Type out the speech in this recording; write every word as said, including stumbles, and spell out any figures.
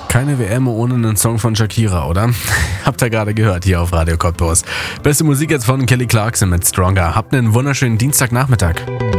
Keine W M ohne einen Song von Shakira, oder? Habt ihr gerade gehört hier auf Radio Cottbus. Beste Musik jetzt von Kelly Clarkson mit Stronger. Habt einen wunderschönen Dienstagnachmittag.